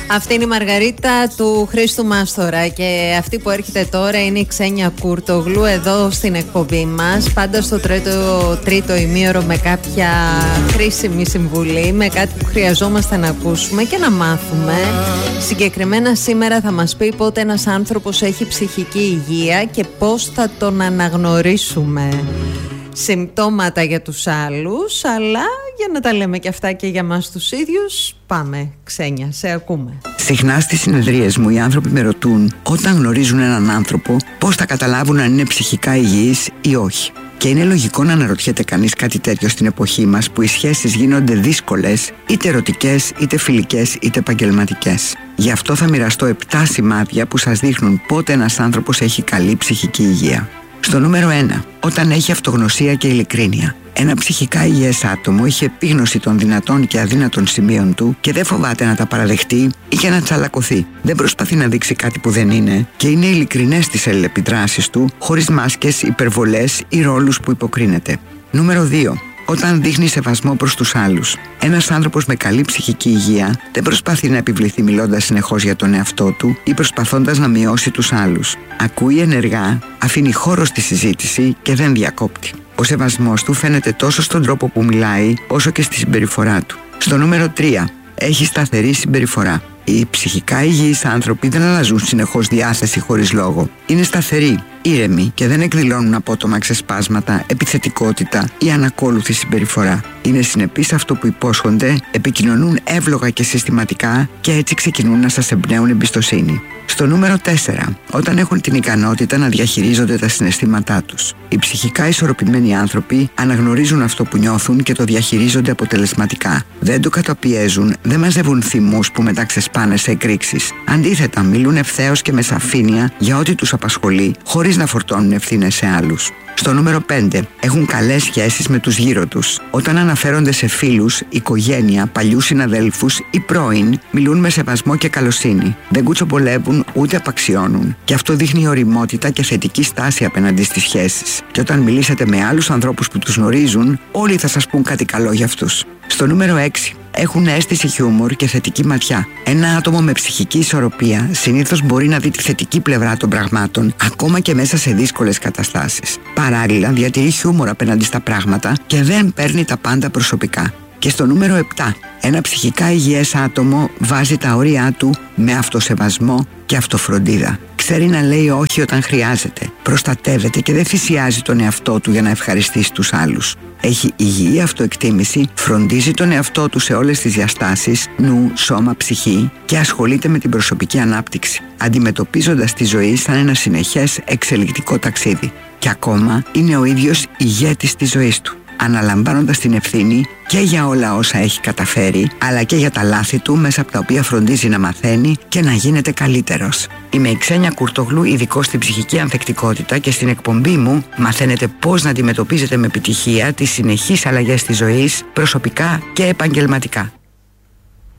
Αυτή είναι η Μαργαρίτα του Χρήστου Μάστορα και αυτή που έρχεται τώρα είναι η Ξένια Κούρτογλου εδώ στην εκπομπή μας, πάντα στο τρίτο ημίωρο με κάποια χρήσιμη συμβουλή, με κάτι που χρειαζόμαστε να ακούσουμε και να μάθουμε. Συγκεκριμένα σήμερα θα μας πει πότε ένας άνθρωπος έχει ψυχική υγεία και πώς θα τον αναγνωρίσουμε. Συμπτώματα για τους άλλους, αλλά για να τα λέμε και αυτά και για μας τους ίδιους. Πάμε, Ξένια, σε ακούμε. Συχνά στις συνεδρίες μου οι άνθρωποι με ρωτούν, όταν γνωρίζουν έναν άνθρωπο, πώς θα καταλάβουν αν είναι ψυχικά υγιής ή όχι. Και είναι λογικό να αναρωτιέται κανείς κάτι τέτοιο στην εποχή μας που οι σχέσεις γίνονται δύσκολες, είτε ερωτικές, είτε φιλικές, είτε επαγγελματικές. Γι' αυτό θα μοιραστώ 7 σημάδια που σας δείχνουν πότε ένας άνθρωπος έχει καλή ψυχική υγεία. Στο νούμερο 1, όταν έχει αυτογνωσία και ειλικρίνεια. Ένα ψυχικά υγιές άτομο έχει επίγνωση των δυνατών και αδύνατων σημείων του και δεν φοβάται να τα παραδεχτεί ή και να τσαλακωθεί. Δεν προσπαθεί να δείξει κάτι που δεν είναι και είναι ειλικρινές στις αλληλεπιδράσεις του, χωρίς μάσκες, υπερβολές ή ρόλους που υποκρίνεται. Νούμερο 2. Όταν δείχνει σεβασμό προς τους άλλους. Ένας άνθρωπος με καλή ψυχική υγεία δεν προσπαθεί να επιβληθεί μιλώντας συνεχώς για τον εαυτό του ή προσπαθώντας να μειώσει τους άλλους. Ακούει ενεργά, αφήνει χώρο στη συζήτηση και δεν διακόπτει. Ο σεβασμός του φαίνεται τόσο στον τρόπο που μιλάει, όσο και στη συμπεριφορά του. Στο νούμερο 3. Έχει σταθερή συμπεριφορά. Οι ψυχικά υγιείς άνθρωποι δεν αλλάζουν συνεχώς διάθεση χωρίς λόγο. Είναι σταθεροί, ήρεμοι και δεν εκδηλώνουν απότομα ξεσπάσματα, επιθετικότητα ή ανακόλουθη συμπεριφορά. Είναι συνεπείς σε αυτό που υπόσχονται, επικοινωνούν εύλογα και συστηματικά και έτσι ξεκινούν να σας εμπνέουν εμπιστοσύνη. Στο νούμερο 4. Όταν έχουν την ικανότητα να διαχειρίζονται τα συναισθήματά τους. Οι ψυχικά ισορροπημένοι άνθρωποι αναγνωρίζουν αυτό που νιώθουν και το διαχειρίζονται αποτελεσματικά. Δεν το καταπιέζουν, δεν μαζεύουν θυμούς που μετά ξεσπάνε σε εκρήξεις. Αντίθετα, μιλούν ευθέως και με σαφήνεια για ό,τι τους απασχολεί, χωρίς να φορτώνουν ευθύνες σε άλλους. Στο νούμερο 5. Έχουν καλές σχέσεις με τους γύρω τους. Όταν αναφέρονται σε φίλους, οικογένεια, παλιούς συναδέλφους ή πρώην, μιλούν με σεβασμό και καλοσύνη. Δεν κουτσομπολεύουν ούτε απαξιώνουν. Και αυτό δείχνει ωριμότητα και θετική στάση απέναντι στις σχέσεις. Και όταν μιλήσετε με άλλους ανθρώπους που τους γνωρίζουν, όλοι θα σας πούν κάτι καλό για αυτούς. Στο νούμερο 6. Έχουν αίσθηση χιούμορ και θετική ματιά. Ένα άτομο με ψυχική ισορροπία συνήθως μπορεί να δει τη θετική πλευρά των πραγμάτων, ακόμα και μέσα σε δύσκολες καταστάσεις. Παράλληλα, διατηρεί χιούμορ απέναντι στα πράγματα και δεν παίρνει τα πάντα προσωπικά. Και στο νούμερο 7. Ένα ψυχικά υγιές άτομο βάζει τα όρια του με αυτοσεβασμό και αυτοφροντίδα. Ξέρει να λέει όχι όταν χρειάζεται. Προστατεύεται και δεν θυσιάζει τον εαυτό του για να ευχαριστήσει τους άλλους. Έχει υγιή αυτοεκτίμηση, φροντίζει τον εαυτό του σε όλες τις διαστάσεις, νου, σώμα, ψυχή και ασχολείται με την προσωπική ανάπτυξη, αντιμετωπίζοντας τη ζωή σαν ένα συνεχές εξελικτικό ταξίδι. Και ακόμα είναι ο ίδιος ηγέτης της ζωής του, αναλαμβάνοντας την ευθύνη και για όλα όσα έχει καταφέρει, αλλά και για τα λάθη του, μέσα από τα οποία φροντίζει να μαθαίνει και να γίνεται καλύτερος. Είμαι η Ξένια Κούρτογλου, ειδικός στην ψυχική ανθεκτικότητα και στην εκπομπή μου μαθαίνετε πώς να αντιμετωπίζετε με επιτυχία τις συνεχείς αλλαγές της ζωής, προσωπικά και επαγγελματικά.